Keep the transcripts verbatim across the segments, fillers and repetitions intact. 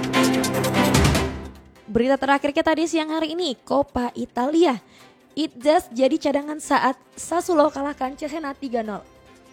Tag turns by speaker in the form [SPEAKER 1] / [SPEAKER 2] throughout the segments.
[SPEAKER 1] Berita terakhir kita di siang hari ini, Coppa Italia. Itjas jadi cadangan saat Sassuolo kalahkan Cesena tiga nol.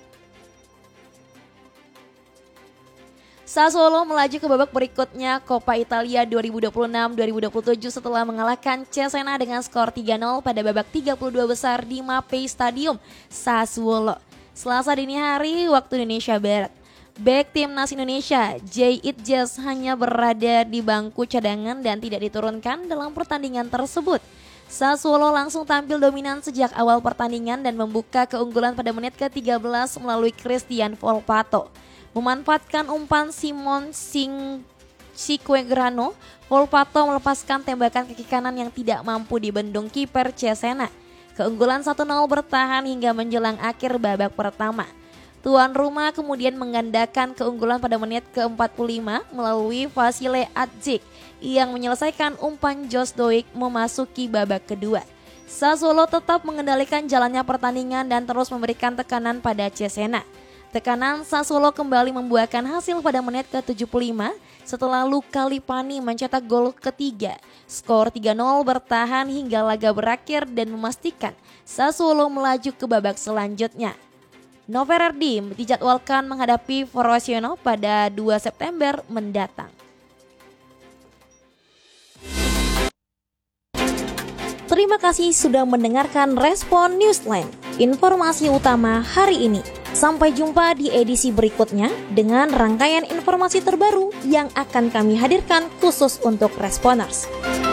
[SPEAKER 1] Sassuolo melaju ke babak berikutnya Coppa Italia dua ribu dua puluh enam dua ribu dua puluh tujuh setelah mengalahkan Cesena dengan skor tiga nol pada babak tiga puluh dua besar di Mapei Stadium, Sassuolo. Selasa dini hari waktu Indonesia Barat. Bek timnas Indonesia, Jay Itjas hanya berada di bangku cadangan dan tidak diturunkan dalam pertandingan tersebut. Sassuolo langsung tampil dominan sejak awal pertandingan dan membuka keunggulan pada menit ke tiga belas melalui Christian Volpato. Memanfaatkan umpan Simon Sing Siquegrano, Volpato melepaskan tembakan kaki kanan yang tidak mampu dibendung kiper Cesena. Keunggulan satu nol bertahan hingga menjelang akhir babak pertama. Tuan rumah kemudian menggandakan keunggulan pada menit ke empat puluh lima melalui Vasile Adzik yang menyelesaikan umpan Jos Doik memasuki babak kedua. Sassuolo tetap mengendalikan jalannya pertandingan dan terus memberikan tekanan pada Cesena. Tekanan Sassuolo kembali membuahkan hasil pada menit ke tujuh puluh lima setelah Luca Lipani mencetak gol ketiga. Skor tiga nol bertahan hingga laga berakhir dan memastikan Sassuolo melaju ke babak selanjutnya. Noverdi dijadwalkan menghadapi Frosinone pada dua September mendatang. Terima kasih sudah mendengarkan Respon Newsline, informasi utama hari ini. Sampai jumpa di edisi berikutnya dengan rangkaian informasi terbaru yang akan kami hadirkan khusus untuk Responers.